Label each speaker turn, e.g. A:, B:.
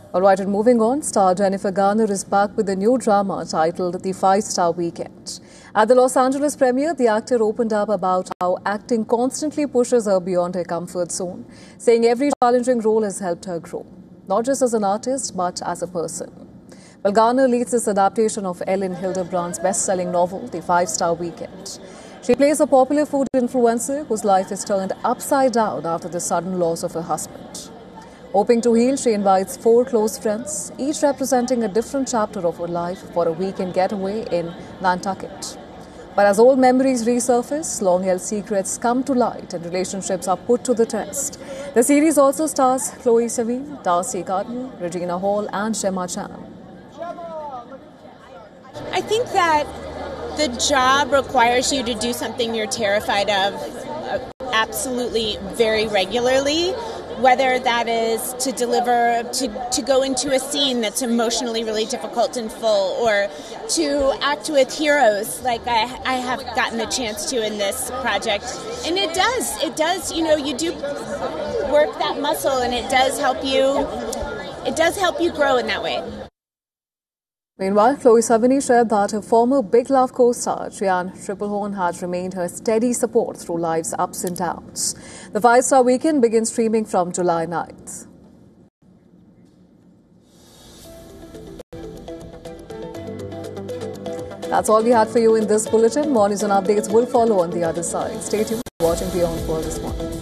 A: All right, and moving on, star Jennifer Garner is back with a new drama titled The Five-Star Weekend. At the Los Angeles premiere, the actor opened up about how acting constantly pushes her beyond her comfort zone, saying every challenging role has helped her grow, not just as an artist, but as a person. Well, Garner leads this adaptation of Ellen Hilderbrand's best-selling novel, The Five-Star Weekend. She plays a popular food influencer whose life is turned upside down after the sudden loss of her husband. Hoping to heal, she invites 4 close friends, each representing a different chapter of her life, for a weekend getaway in Nantucket. But as old memories resurface, long-held secrets come to light and relationships are put to the test. The series also stars Chloe Sevigny, Darcy Gardner, Regina Hall and Gemma Chan.
B: I think that the job requires you to do something you're terrified of absolutely very regularly. Whether that is to deliver, to go into a scene that's emotionally really difficult and full, or to act with heroes like I have gotten the chance to in this project. And it does, you do work that muscle, and it does help you grow in that way.
A: Meanwhile, Chloe Sevigny shared that her former Big Love co-star, Jeanne Tripplehorn, had remained her steady support through life's ups and downs. The Five-Star Weekend begins streaming from July 9th. That's all we had for you in this bulletin. More news and updates will follow on the other side. Stay tuned for watching Beyond World this morning.